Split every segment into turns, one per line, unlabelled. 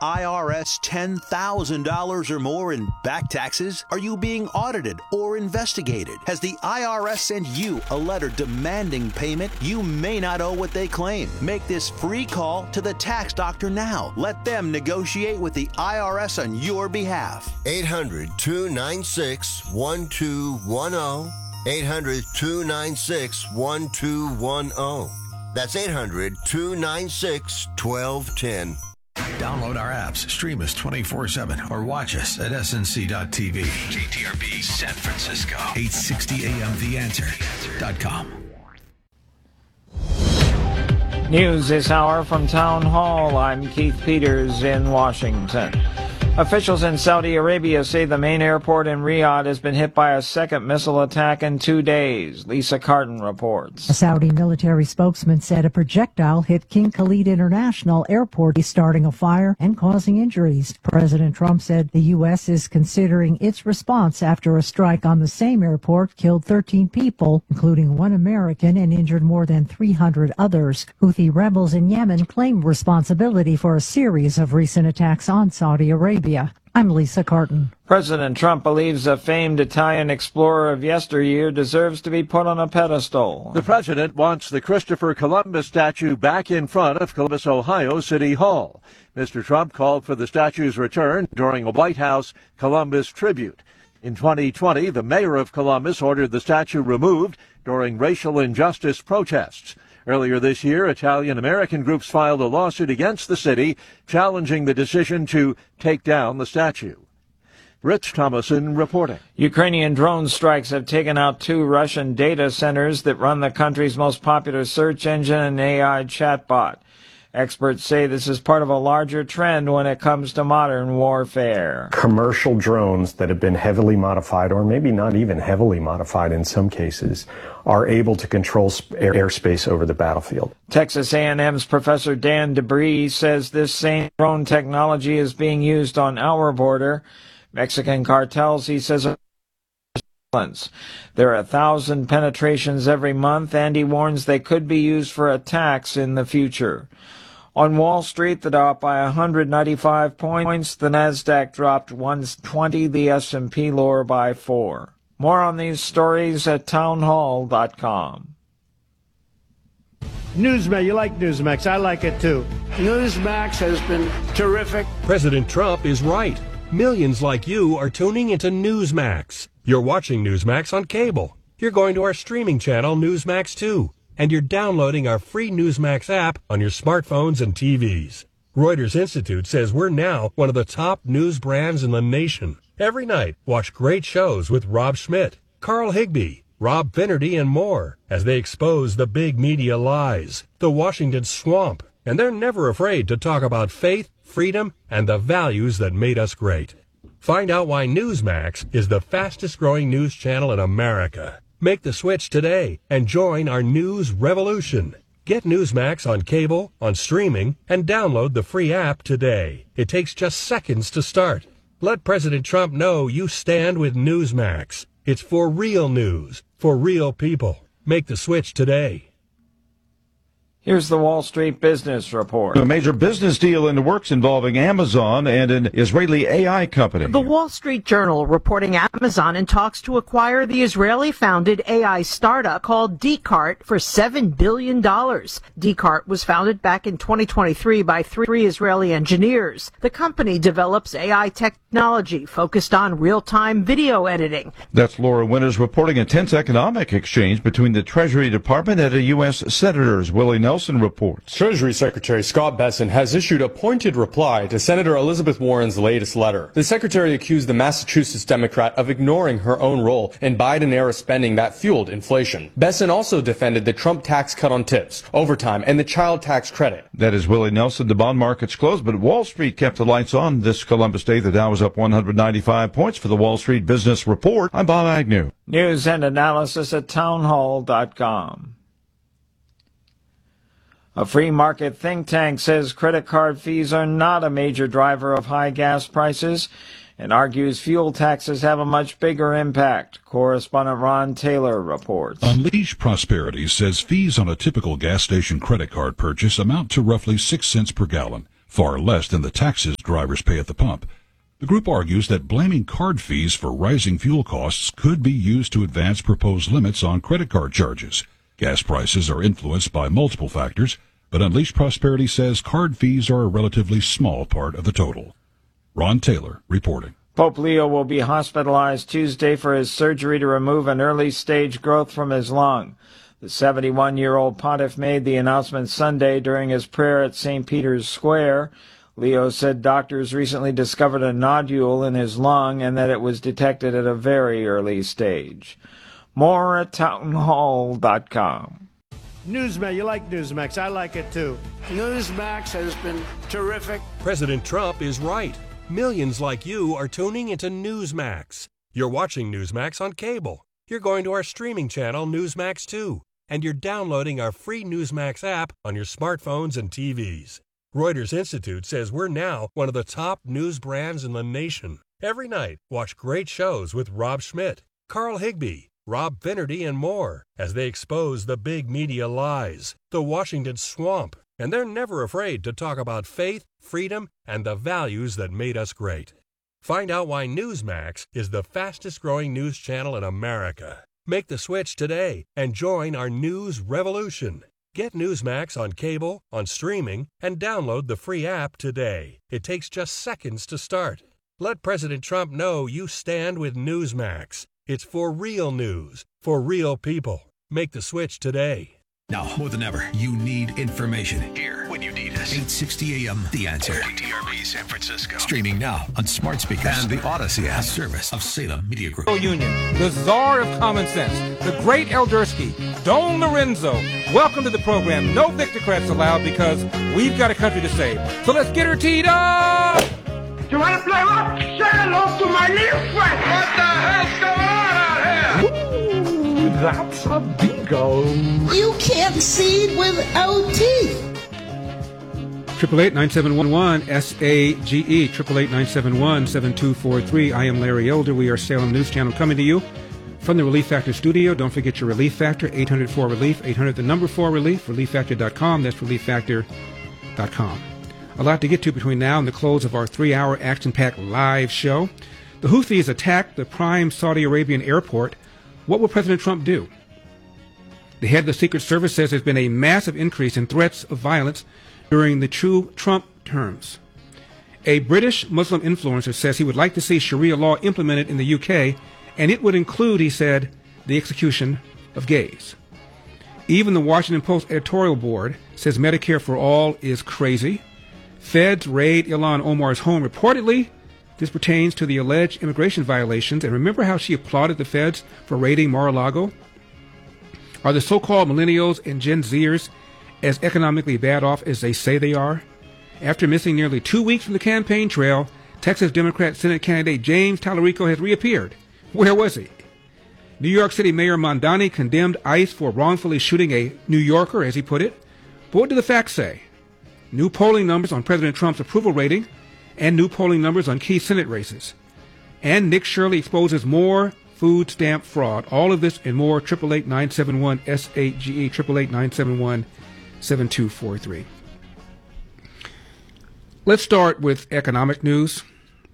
IRS $10,000 or more in back taxes? Are you being audited or investigated? Has the IRS sent you a letter demanding payment? You may not owe what they claim. Make this free call to the tax doctor now. Let them negotiate with the IRS on your behalf.
800-296-1210. 800-296-1210. That's 800-296-1210.
Download our apps, stream us 24/7, or watch us at snc.tv. KTRB San Francisco, 860 AM TheAnswer.com.
News this hour from Town Hall. I'm Keith Peters in Washington. Officials in Saudi Arabia say the main airport in Riyadh has been hit by a second missile attack in 2 days. Lisa Carton reports.
A Saudi military spokesman said a projectile hit King Khalid International Airport, starting a fire and causing injuries. President Trump said the U.S. is considering its response after a strike on the same airport killed 13 people, including 1 American, and injured more than 300 others. Houthi rebels in Yemen claim responsibility for a series of recent attacks on Saudi Arabia. I'm Lisa Carton.
President Trump believes a famed Italian explorer of yesteryear deserves to be put on a pedestal.
The president wants the Christopher Columbus statue back in front of Columbus, Ohio City Hall. Mr. Trump called for the statue's return during a White House Columbus tribute. In 2020, the mayor of Columbus ordered the statue removed during racial injustice protests. Earlier this year, Italian-American groups filed a lawsuit against the city, challenging the decision to take down the statue. Rich Thomason reporting.
Ukrainian drone strikes have taken out 2 Russian data centers that run the country's most popular search engine and AI chatbot. Experts say this is part of a larger trend when it comes to modern warfare.
Commercial drones that have been heavily modified, or maybe not even heavily modified in some cases, are able to control airspace over the battlefield.
Texas A&M's Professor Dan DeBree says this same drone technology is being used on our border. Mexican cartels, he says, there are 1,000 penetrations every month, and he warns they could be used for attacks in the future. On Wall Street, the Dow up by 195 points. The Nasdaq dropped 120. The S&P lower by 4. More on these stories at townhall.com.
Newsmax, you like Newsmax. I like it too. Newsmax has been terrific.
President Trump is right. Millions like you are tuning into Newsmax. You're watching Newsmax on cable. You're going to our streaming channel, Newsmax 2. And you're downloading our free Newsmax app on your smartphones and TVs. Reuters Institute says we're now one of the top news brands in the nation. Every night, watch great shows with Rob Schmidt, Carl Higbie, Rob Finnerty, and more as they expose the big media lies, the Washington swamp. And they're never afraid to talk about faith, freedom, and the values that made us great. Find out why Newsmax is the fastest growing news channel in America. Make the switch today and join our news revolution. Get Newsmax on cable, on streaming, and download the free app today. It takes just seconds to start. Let President Trump know you stand with Newsmax. It's for real news, for real people. Make the switch today.
Here's the Wall Street Business Report.
A major business deal in the works involving Amazon and an Israeli AI company.
The Wall Street Journal reporting Amazon in talks to acquire the Israeli-founded AI startup called Descartes for $7 billion. Descartes was founded back in 2023 by 3 Israeli engineers. The company develops AI technology focused on real-time video editing.
That's Laura Winters reporting a tense economic exchange between the Treasury Department and a U.S. senators. Willie Nelson reports.
Treasury Secretary Scott Bessent has issued a pointed reply to Senator Elizabeth Warren's latest letter. The secretary accused the Massachusetts Democrat of ignoring her own role in Biden-era spending that fueled inflation. Bessent also defended the Trump tax cut on tips, overtime, and the child tax credit.
That is Willie Nelson. The bond markets closed, but Wall Street kept the lights on this Columbus Day. The Dow was up 195 points. For the Wall Street Business Report, I'm Bob Agnew.
News and analysis at townhall.com. A free market think tank says credit card fees are not a major driver of high gas prices and argues fuel taxes have a much bigger impact. Correspondent Ron Taylor reports.
Unleash Prosperity says fees on a typical gas station credit card purchase amount to roughly 6 cents per gallon. far less than the taxes drivers pay at the pump. The group argues that blaming card fees for rising fuel costs could be used to advance proposed limits on credit card charges. Gas prices are influenced by multiple factors, but Unleashed Prosperity says card fees are a relatively small part of the total. Ron Taylor reporting.
Pope Leo will be hospitalized Tuesday for his surgery to remove an early-stage growth from his lung. The 71-year-old pontiff made the announcement Sunday during his prayer at St. Peter's Square. Leo said doctors recently discovered a nodule in his lung and that it was detected at a very early stage. More at townhall.com.
Newsmax, you like Newsmax. I like it too. Newsmax has been terrific.
President Trump is right. Millions like you are tuning into Newsmax. You're watching Newsmax on cable. You're going to our streaming channel, Newsmax 2. And you're downloading our free Newsmax app on your smartphones and TVs. Reuters Institute says we're now one of the top news brands in the nation. Every night, watch great shows with Rob Schmidt, Carl Higbie, Rob Finnerty, and more as they expose the big media lies, the Washington swamp, and they're never afraid to talk about faith, freedom, and the values that made us great. Find out why Newsmax is the fastest-growing news channel in America. Make the switch today and join our news revolution. Get Newsmax on cable, on streaming, and download the free app today. It takes just seconds to start. Let President Trump know you stand with Newsmax. It's for real news, for real people. Make the switch today.
Now, more than ever, you need information. Here, when you need us. 860 AM, The Answer. KTRB San Francisco. Streaming now on smart speakers. And the Odyssey app. Service of Salem Media Group.
Union, the czar of common sense, the great Eldersky, Don Lorenzo. Welcome to the program. No Victocrats allowed because we've got a country to save. So let's get her teed up!
You want to play rock? Say hello to my little friend. What the hell's going on out here?
Ooh, that's a bingo.
You can't see without teeth.
888-9711-SAGE, 888-971-7243. I am Larry Elder. We are Salem News Channel coming to you from the Relief Factor studio. Don't forget your Relief Factor, 800-4RELIEF, 800-4RELIEF, ReliefFactor.com. That's ReliefFactor.com. A lot to get to between now and the close of our 3-hour action-packed live show. The Houthis attacked the prime Saudi Arabian airport. What will President Trump do? The head of the Secret Service says there's been a massive increase in threats of violence during the true Trump terms. A British Muslim influencer says he would like to see Sharia law implemented in the UK, and it would include, he said, the execution of gays. Even the Washington Post editorial board says Medicare for All is crazy. Feds raid Ilhan Omar's home. Reportedly, this pertains to the alleged immigration violations. And remember how she applauded the feds for raiding Mar-a-Lago? Are the so-called millennials and Gen Zers as economically bad off as they say they are? After missing nearly 2 weeks from the campaign trail, Texas Democrat Senate candidate James Tallarico has reappeared. Where was he? New York City Mayor Mondani condemned ICE for wrongfully shooting a New Yorker, as he put it. But what do the facts say? New polling numbers on President Trump's approval rating and new polling numbers on key Senate races. And Nick Shirley exposes more food stamp fraud. All of this and more. 888-971-SAGE, 888-971-7243. Let's start with economic news.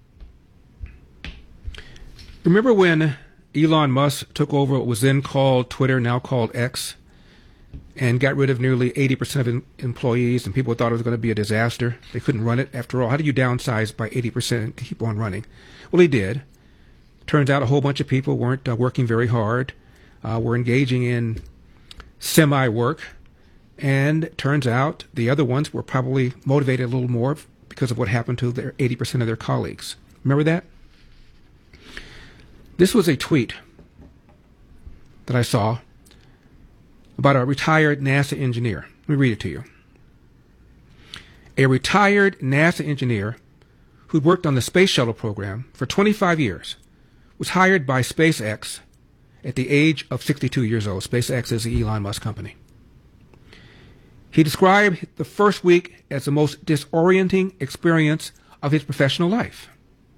Remember when Elon Musk took over what was then called Twitter, now called X, and got rid of nearly 80% of employees, and people thought it was going to be a disaster? They couldn't run it. After all, how do you downsize by 80% and keep on running? Well, he did. Turns out a whole bunch of people weren't working very hard, were engaging in semi-work, and turns out the other ones were probably motivated a little more because of what happened to their 80% of their colleagues. Remember that? This was a tweet that I saw about a retired NASA engineer. Let me read it to you. A retired NASA engineer who'd worked on the space shuttle program for 25 years was hired by SpaceX at the age of 62 years old. SpaceX is the Elon Musk company. He described the first week as the most disorienting experience of his professional life.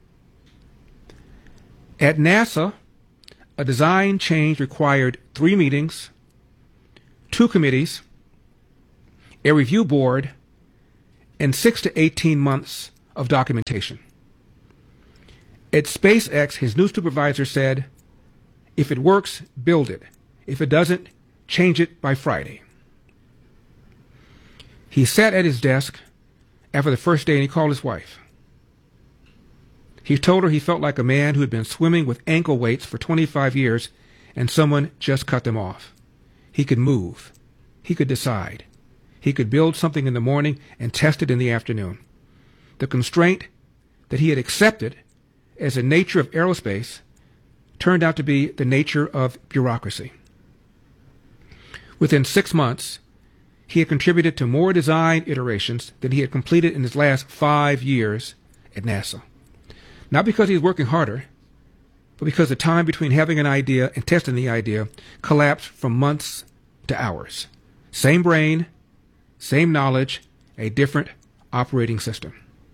At NASA, a design change required 3 meetings, 2 committees, a review board, and 6 to 18 months of documentation. At SpaceX, his new supervisor said, if it works, build it. If it doesn't, change it by Friday. He sat at his desk after the first day and he called his wife. He told her he felt like a man who had been swimming with ankle weights for 25 years and someone just cut them off. He could move. He could decide. He could build something in the morning and test it in the afternoon. The constraint that he had accepted as the nature of aerospace turned out to be the nature of bureaucracy. Within 6 months, he had contributed to more design iterations than he had completed in his last 5 years at NASA. Not because he was working harder, but because the time between having an idea and testing the idea collapsed from months to hours. Same brain, same knowledge, a different operating system.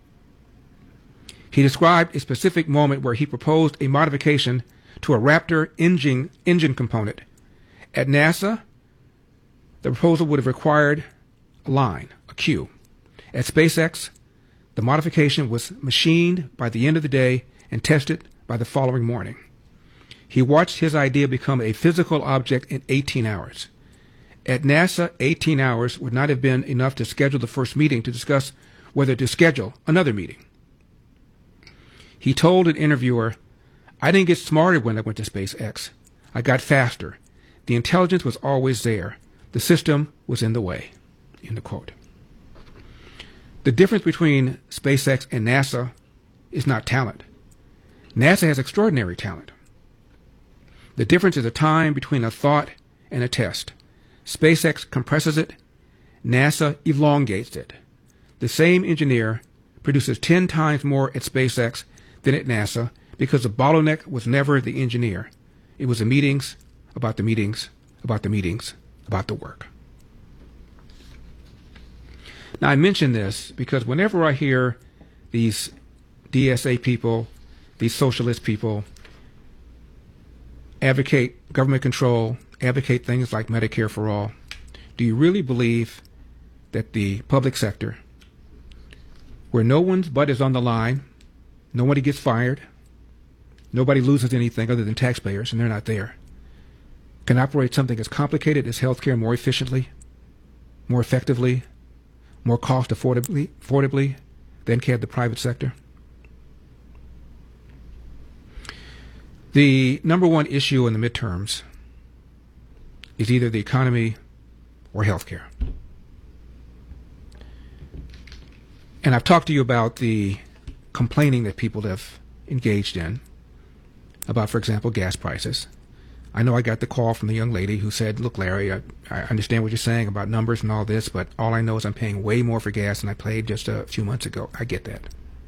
He described a specific moment where he proposed a modification to a Raptor engine component. At NASA, the proposal would have required a line, a queue. At SpaceX, the modification was machined by the end of the day and tested by the following morning. He watched his idea become a physical object in 18 hours. At NASA, 18 hours would not have been enough to schedule the first meeting to discuss whether to schedule another meeting. He told an interviewer, I didn't get smarter when I went to SpaceX. I got faster. The intelligence was always there. The system was in the way. End of quote. The difference between SpaceX and NASA is not talent. NASA has extraordinary talent. The difference is the time between a thought and a test. SpaceX compresses it. NASA elongates it. The same engineer produces 10 times more at SpaceX than at NASA because the bottleneck was never the engineer. It was the meetings, about the meetings, about the meetings, about the work. Now, I mention this because whenever I hear these DSA people, these socialist people, advocate government control, advocate things like Medicare for all, do you really believe that the public sector, where no one's butt is on the line, nobody gets fired, nobody loses anything other than taxpayers, and they're not there, can operate something as complicated as healthcare more efficiently, more effectively, more cost affordably than can the private sector? The number one issue in the midterms is either the economy or healthcare. And I've talked to you about the complaining that people have engaged in about, for example, gas prices. I know I got the call from the young lady who said, look, Larry, I understand what you're saying about numbers and all this, but all I know is I'm paying way more for gas than I paid just a few months ago. I get that.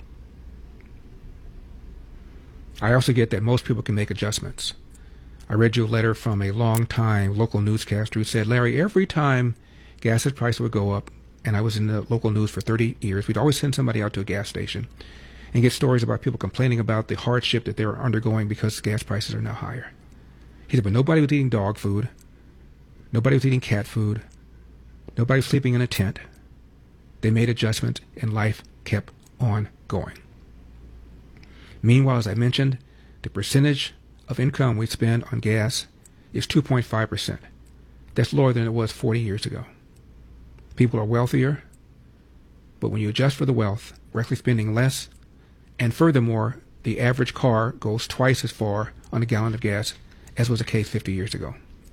I also get that most people can make adjustments. I read you a letter from a long-time local newscaster who said, Larry, every time gas prices would go up, and I was in the local news for 30 years, we'd always send somebody out to a gas station and get stories about people complaining about the hardship that they were undergoing because gas prices are now higher. He said, but nobody was eating dog food. Nobody was eating cat food. Nobody was sleeping in a tent. They made adjustments, and life kept on going. Meanwhile, as I mentioned, the percentage of income we spend on gas is 2.5%. That's lower than it was 40 years ago. People are wealthier, but when you adjust for the wealth, we're actually spending less, and furthermore, the average car goes twice as far on a gallon of gas as was the case 50 years ago.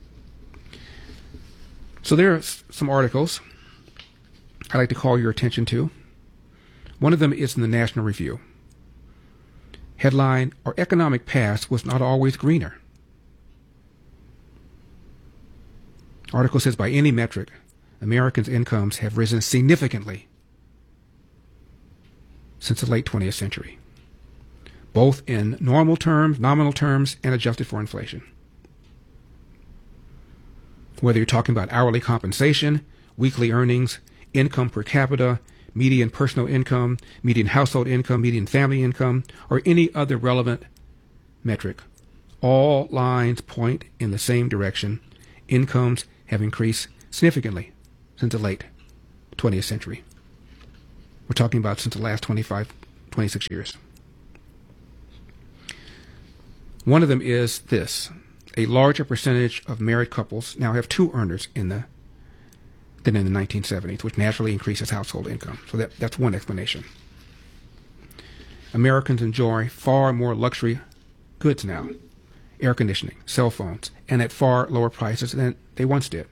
So there are some articles I'd like to call your attention to. One of them is in the National Review. Headline, Our Economic Past Was Not Always Greener. Article says, by any metric, Americans' incomes have risen significantly since the late 20th century, both in normal terms, nominal terms, and adjusted for inflation. Whether you're talking about hourly compensation, weekly earnings, income per capita, median personal income, median household income, median family income, or any other relevant metric, all lines point in the same direction. Incomes have increased significantly since the late 20th century. We're talking about since the last 26 years. One of them is this. A larger percentage of married couples now have two earners than in the 1970s, which naturally increases household income. So that's one explanation. Americans enjoy far more luxury goods now, air conditioning, cell phones, and at far lower prices than they once did.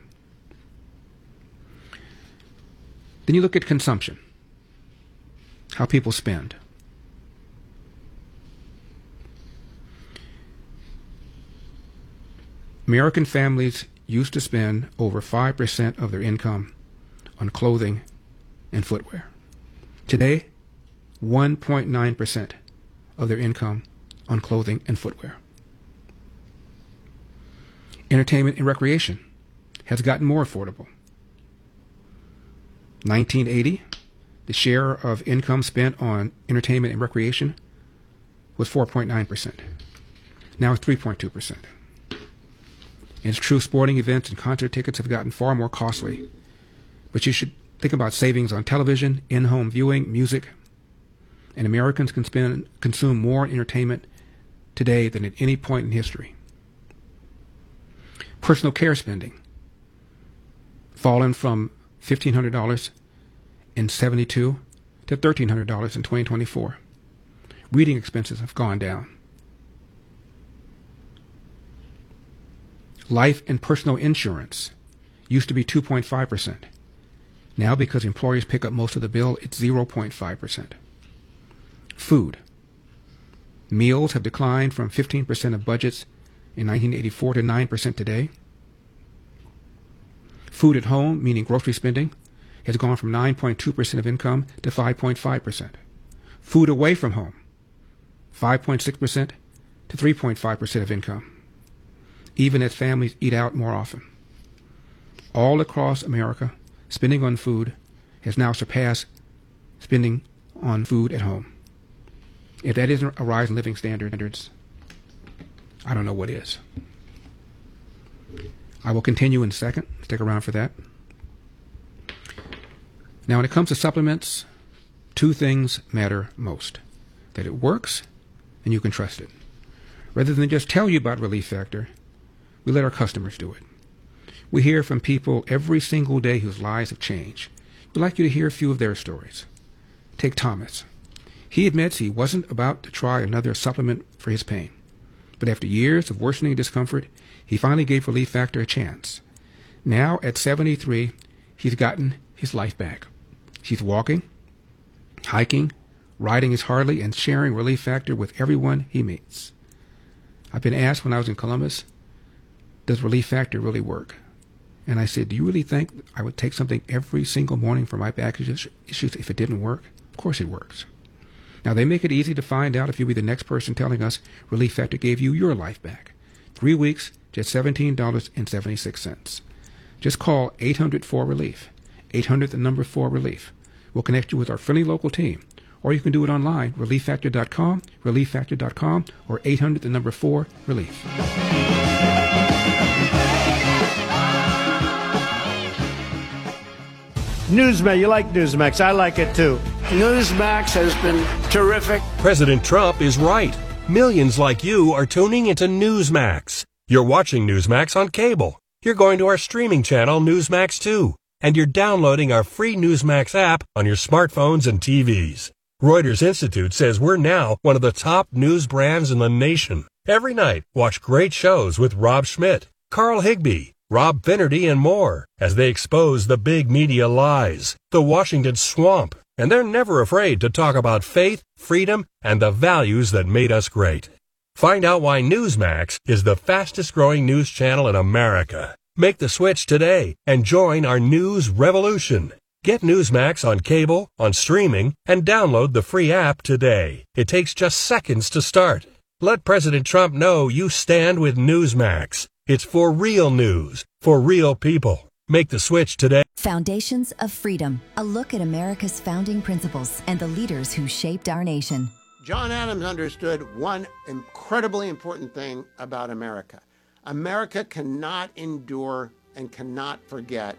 Then you look at consumption, how people spend. American families used to spend over 5% of their income on clothing and footwear. Today, 1.9% of their income on clothing and footwear. Entertainment and recreation has gotten more affordable. 1980, the share of income spent on entertainment and recreation was 4.9%. Now it's 3.2%. It's true, sporting events and concert tickets have gotten far more costly. But you should think about savings on television, in-home viewing, music. And Americans can consume more entertainment today than at any point in history. Personal care spending, fallen from $1,500 in '72 to $1,300 in 2024. Reading expenses have gone down. Life and personal insurance used to be 2.5%. Now, because employers pick up most of the bill, it's 0.5%. Food. Meals have declined from 15% of budgets in 1984 to 9% today. Food at home, meaning grocery spending, has gone from 9.2% of income to 5.5%. Food away from home, 5.6% to 3.5% of income, even as families eat out more often. All across America, spending on food has now surpassed spending on food at home. If that isn't a rise in living standards, I don't know what is. I will continue in a second. Stick around for that. Now, when it comes to supplements, two things matter most: that it works and you can trust it. Rather than just tell you about Relief Factor, we let our customers do it. We hear from people every single day whose lives have changed. We'd like you to hear a few of their stories. Take Thomas. He admits he wasn't about to try another supplement for his pain. But after years of worsening discomfort, he finally gave Relief Factor a chance. Now, at 73, he's gotten his life back. He's walking, hiking, riding his Harley, and sharing Relief Factor with everyone he meets. I've been asked when I was in Columbus, does Relief Factor really work? And I said, do you really think I would take something every single morning for my back issues if it didn't work? Of course it works. Now, they make it easy to find out if you'll be the next person telling us Relief Factor gave you your life back. 3 weeks, just $17.76. Just call 800-4RELIEF, 800-4RELIEF. We'll connect you with our friendly local team. Or you can do it online, relieffactor.com, relieffactor.com, or 800-4RELIEF.
Newsmax, you like Newsmax. I like it too. Newsmax has been terrific.
President Trump is right. Millions like you are tuning into Newsmax. You're watching Newsmax on cable. You're going to our streaming channel, Newsmax 2. And you're downloading our free Newsmax app on your smartphones and TVs. Reuters Institute says we're now one of the top news brands in the nation. Every night, watch great shows with Rob Schmidt, Carl Higbie, Rob Finnerty, and more as they expose the big media lies, the Washington swamp, and they're never afraid to talk about faith, freedom, and the values that made us great. Find out why Newsmax is the fastest growing news channel in America. Make the switch today and join our news revolution. Get Newsmax on cable, on streaming, and download the free app today. It takes just seconds to start. Let President Trump know you stand with Newsmax. It's for real news, for real people. Make the switch today.
Foundations of Freedom, a look at America's founding principles and the leaders who shaped our nation.
John Adams understood one incredibly important thing about America. America cannot endure and cannot forget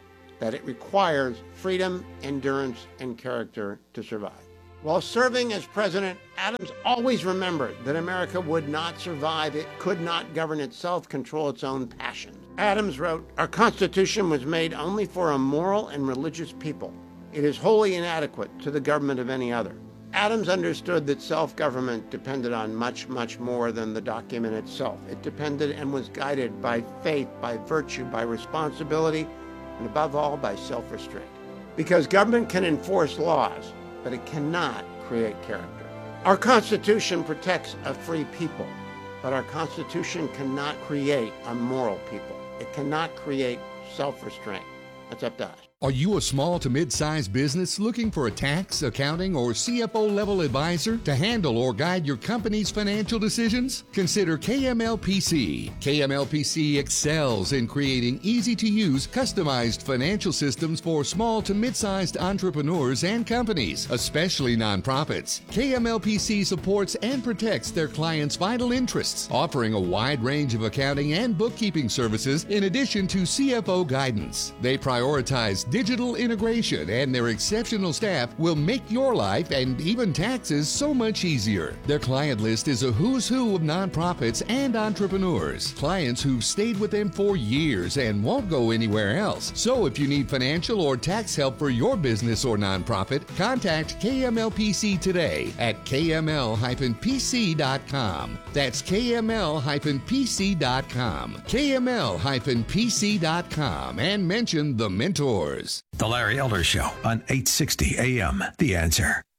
that it requires freedom, endurance, and character to survive. While serving as president, Adams always remembered that America would not survive, it could not govern itself, control its own passions. Adams wrote, "Our Constitution was made only for a moral and religious people. It is wholly inadequate to the government of any other." Adams understood that self-government depended on much, much more than the document itself. It depended and was guided by faith, by virtue, by responsibility, and above all, by self-restraint. Because government can enforce laws, but it cannot create character. Our Constitution protects a free people, but our Constitution cannot create a moral people. It cannot create self-restraint. That's up to us.
Are you a small to mid-sized business looking for a tax, accounting, or CFO-level advisor to handle or guide your company's financial decisions? Consider KMLPC. KMLPC excels in creating easy-to-use, customized financial systems for small to mid-sized entrepreneurs and companies, especially nonprofits. KMLPC supports and protects their clients' vital interests, offering a wide range of accounting and bookkeeping services in addition to CFO guidance. They prioritize digital integration, and their exceptional staff will make your life and even taxes so much easier. Their client list is a who's who of nonprofits and entrepreneurs, clients who've stayed with them for years and won't go anywhere else. So if you need financial or tax help for your business or nonprofit, contact KMLPC today at kml-pc.com. That's kml-pc.com. kml-pc.com, and mention The Mentors.
The Larry Elder Show on 860 AM. The Answer.